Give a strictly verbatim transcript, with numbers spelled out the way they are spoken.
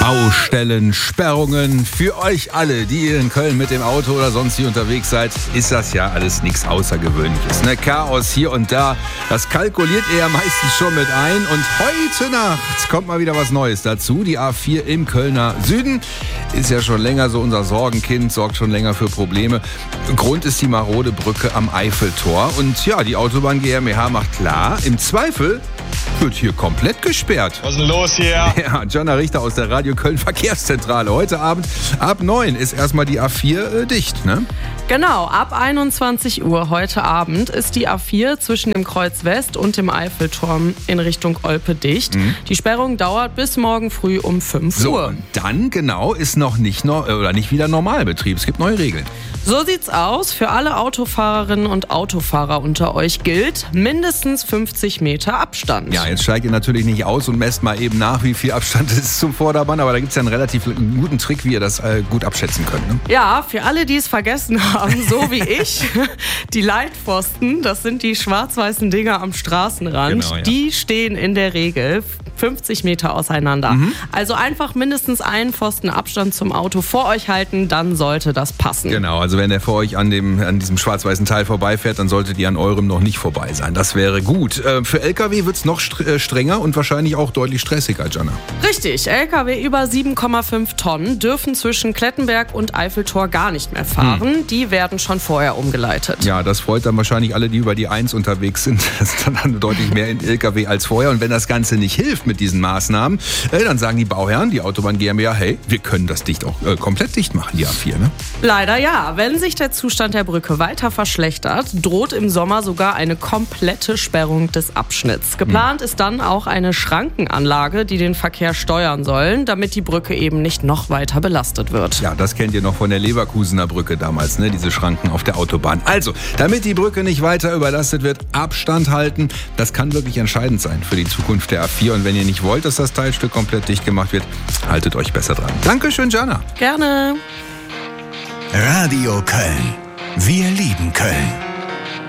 Baustellen, Sperrungen. Für euch alle, die ihr in Köln mit dem Auto oder sonst hier unterwegs seid, ist das ja alles nichts Außergewöhnliches. Ne? Chaos hier und da, das kalkuliert ihr ja meistens schon mit ein. Und heute Nacht kommt mal wieder was Neues dazu. Die A vier im Kölner Süden ist ja schon länger so unser Sorgenkind, sorgt schon länger für Probleme. Grund ist die marode Brücke am Eiffeltor. Und ja, die Autobahn GmbH macht klar, im Zweifel wird hier komplett gesperrt. Was ist denn los hier? Ja, Jana Richter aus der Radio Köln Verkehrszentrale. Heute Abend ab neun ist erstmal die A vier äh, dicht, ne? Genau, ab einundzwanzig Uhr heute Abend ist die A vier zwischen dem Kreuz West und dem Eiffelturm in Richtung Olpe dicht. Mhm. Die Sperrung dauert bis morgen früh um fünf Uhr. So, und dann genau ist noch nicht, no- oder nicht wieder Normalbetrieb. Es gibt neue Regeln. So sieht's aus. Für alle Autofahrerinnen und Autofahrer unter euch gilt mindestens fünfzig Meter Abstand. Ja, jetzt steigt ihr natürlich nicht aus und messt mal eben nach, wie viel Abstand ist zum Vordermann. Aber da gibt es ja einen relativ guten Trick, wie ihr das äh, gut abschätzen könnt. Ne? Ja, für alle, die es vergessen haben, so wie ich, die Leitpfosten, das sind die schwarz-weißen Dinger am Straßenrand, Genau, ja. Die stehen in der Regel fünfzig Meter auseinander. Mhm. Also einfach mindestens einen Pfosten Abstand zum Auto vor euch halten, dann sollte das passen. Genau, also wenn der vor euch an, dem, an diesem schwarz-weißen Teil vorbeifährt, dann solltet ihr an eurem noch nicht vorbei sein. Das wäre gut. Äh, für L K W wird es noch st- äh, strenger und wahrscheinlich auch deutlich stressiger, Jana. Richtig, L K W über sieben Komma fünf Tonnen dürfen zwischen Klettenberg und Eiffeltor gar nicht mehr fahren. Hm. Die werden schon vorher umgeleitet. Ja, das freut dann wahrscheinlich alle, die über die eins unterwegs sind. Das ist dann deutlich mehr in L K W als vorher. Und wenn das Ganze nicht hilft mit diesen Maßnahmen, äh, dann sagen die Bauherren, die Autobahn GmbH, hey, wir können das dicht auch äh, komplett dicht machen, die A vier, ne? Leider ja. Wenn sich der Zustand der Brücke weiter verschlechtert, droht im Sommer sogar eine komplette Sperrung des Abschnitts. Geplant hm. ist dann auch eine Schrankenanlage, die den Verkehr steuern sollen, damit die Brücke eben nicht noch weiter belastet wird. Ja, das kennt ihr noch von der Leverkusener Brücke damals, ne? Diese Schranken auf der Autobahn. Also, damit die Brücke nicht weiter überlastet wird, Abstand halten. Das kann wirklich entscheidend sein für die Zukunft der A vier. Und wenn ihr nicht wollt, dass das Teilstück komplett dicht gemacht wird, haltet euch besser dran. Dankeschön, Jana. Gerne. Radio Köln. Wir lieben Köln.